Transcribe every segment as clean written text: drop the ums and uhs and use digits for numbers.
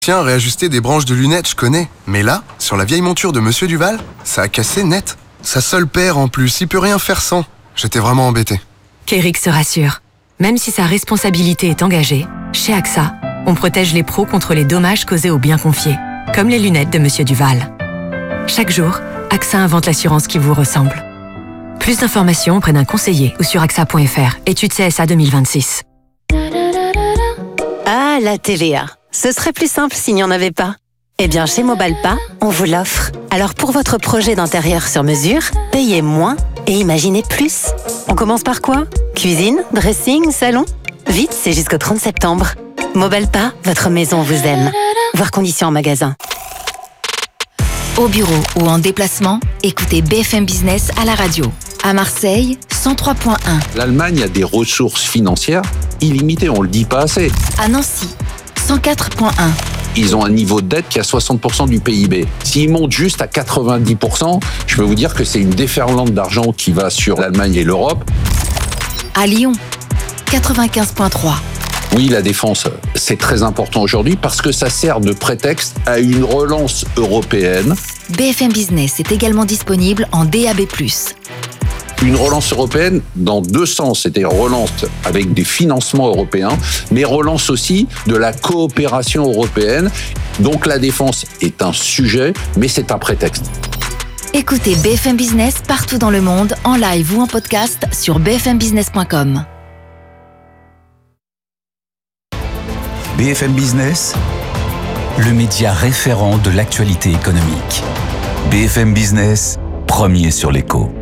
Tiens, réajuster des branches de lunettes, je connais. Mais là, sur la vieille monture de Monsieur Duval, ça a cassé net. Sa seule paire en plus, il peut rien faire sans. J'étais vraiment embêté. Kérix se rassure. Même si sa responsabilité est engagée, chez AXA, on protège les pros contre les dommages causés aux biens confiés, comme les lunettes de Monsieur Duval. Chaque jour, AXA invente l'assurance qui vous ressemble. Plus d'informations auprès d'un conseiller ou sur axa.fr. Étude CSA 2026. Ah, la TVA. Ce serait plus simple s'il n'y en avait pas. Eh bien, chez Mobalpa, on vous l'offre. Alors pour votre projet d'intérieur sur mesure, payez moins et imaginez plus. On commence par quoi ? Cuisine, dressing, salon ? Vite, c'est jusqu'au 30 septembre. Mobalpa, votre maison vous aime. Voir conditions en magasin. Au bureau ou en déplacement, écoutez BFM Business à la radio. À Marseille, 103.1. L'Allemagne a des ressources financières illimitées, on le dit pas assez. À Nancy, 104.1. Ils ont un niveau de dette qui est à 60% du PIB. S'ils montent juste à 90%, je peux vous dire que c'est une déferlante d'argent qui va sur l'Allemagne et l'Europe. À Lyon, 95.3. Oui, la défense, c'est très important aujourd'hui parce que ça sert de prétexte à une relance européenne. BFM Business est également disponible en DAB+. Une relance européenne dans deux sens, c'est-à-dire relance avec des financements européens, mais relance aussi de la coopération européenne. Donc la défense est un sujet, mais c'est un prétexte. Écoutez BFM Business partout dans le monde, en live ou en podcast sur bfmbusiness.com. BFM Business, le média référent de l'actualité économique. BFM Business, premier sur l'écho.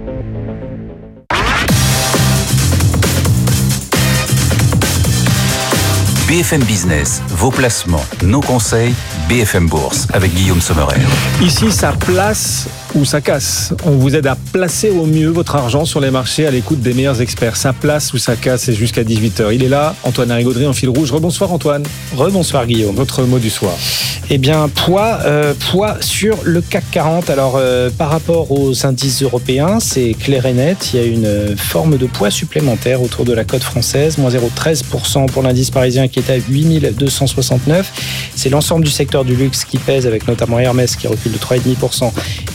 BFM Business, vos placements, nos conseils, BFM Bourse, avec Guillaume Sommerer. Ici, ça place ou ça casse. On vous aide à placer au mieux votre argent sur les marchés à l'écoute des meilleurs experts. Ça place ou ça casse, c'est jusqu'à 18h. Il est là, Antoine Harigaudry en fil rouge. Rebonsoir Antoine. Rebonsoir Guillaume. Votre mot du soir. Eh bien, poids sur le CAC 40. Alors, par rapport aux indices européens, c'est clair et net. Il y a une forme de poids supplémentaire autour de la cote française. Moins 0,13% pour l'indice parisien qui est à 8269. C'est l'ensemble du secteur du luxe qui pèse, avec notamment Hermès qui recule de 3,5%,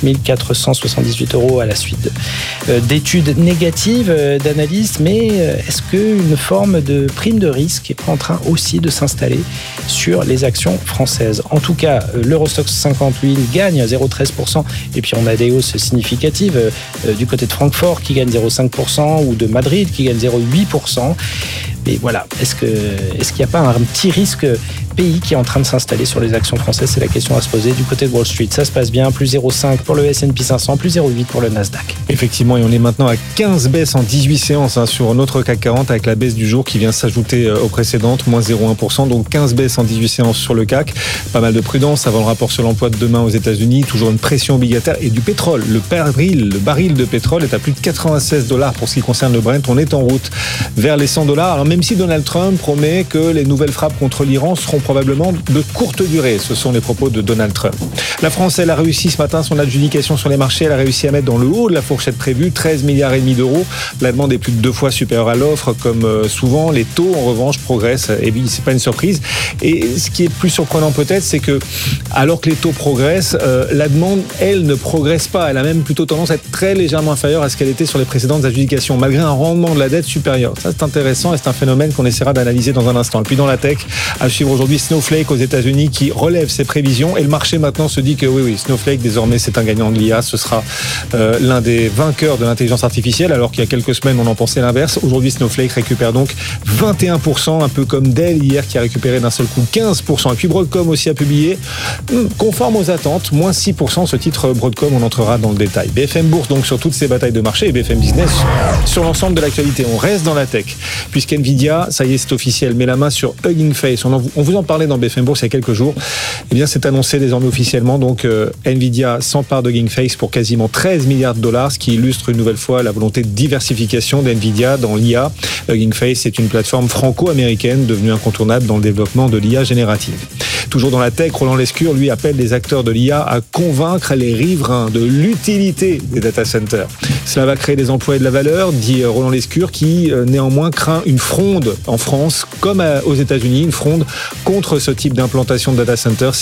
1478 € à la suite d'études négatives d'analystes. Mais est-ce qu'une forme de prime de risque est pas en train aussi de s'installer sur les actions françaises ? En tout cas, l'Eurostoxx 50, lui, il gagne 0,13%. Et puis on a des hausses significatives du côté de Francfort qui gagne 0,5% ou de Madrid qui gagne 0,8%. Mais voilà, est-ce qu'il n'y a pas un petit risque pays qui est en train de s'installer sur les actions françaises ? C'est la question à se poser. Du côté de Wall Street, ça se passe bien, plus 0,5 pour le S&P 500, plus 0,8 pour le Nasdaq. Effectivement, et on est maintenant à 15 baisses en 18 séances sur notre CAC 40, avec la baisse du jour qui vient s'ajouter aux précédentes, moins 0,1%, donc 15 baisses en 18 séances sur le CAC. Pas mal de prudence avant le rapport sur l'emploi de demain aux États-Unis, toujours une pression obligataire, et du pétrole. Le baril de pétrole est à plus de $96 pour ce qui concerne le Brent. On est en route vers les $100. Alors même si Donald Trump promet que les nouvelles frappes contre l'Iran seront probablement de courte durée, ce sont les propos de Donald Trump. La France, elle a réussi ce matin son adjudication sur les marchés. Elle a réussi à mettre dans le haut de la fourchette prévue 13,5 milliards d'euros. La demande est plus de 2 fois supérieure à l'offre, comme souvent. Les taux, en revanche, progressent. Et oui, c'est pas une surprise. Et ce qui est plus surprenant peut-être, c'est que alors que les taux progressent, la demande, elle, ne progresse pas. Elle a même plutôt tendance à être très légèrement inférieure à ce qu'elle était sur les précédentes adjudications, malgré un rendement de la dette supérieur. Ça, c'est intéressant et c'est un phénomène qu'on essaiera d'analyser dans un instant. Et puis dans la tech, à suivre aujourd'hui Snowflake aux États-Unis qui relève ses prévisions, et le marché maintenant se dit que oui, Snowflake désormais c'est un gagnant de l'IA, ce sera l'un des vainqueurs de l'intelligence artificielle, alors qu'il y a quelques semaines on en pensait l'inverse. Aujourd'hui Snowflake récupère donc 21%, un peu comme Dell hier qui a récupéré d'un seul coup 15%. Et puis Broadcom aussi a publié, conforme aux attentes, moins 6%. Ce titre Broadcom, on entrera dans le détail. BFM Bourse donc sur toutes ces batailles de marché, et BFM Business sur l'ensemble de l'actualité. On reste dans la tech, puisqu'NVIDIA, ça y est, c'est officiel, met la main sur Hugging Face. On vous en parlait dans BFM Bourse il y a quelques jours. Eh bien, c'est annoncé désormais officiellement. Donc, NVIDIA s'empare de Hugging Face pour quasiment $13 milliards, ce qui illustre une nouvelle fois la volonté de diversification d'NVIDIA dans l'IA. Hugging Face est une plateforme franco-américaine devenue incontournable dans le développement de l'IA générative. Toujours dans la tech, Roland Lescure, lui, appelle les acteurs de l'IA à convaincre les riverains de l'utilité des data centers. Cela va créer des emplois et de la valeur, dit Roland Lescure, qui néanmoins craint une fronde en France, comme aux États-Unis, une fronde contre ce type d'implantation de data centers.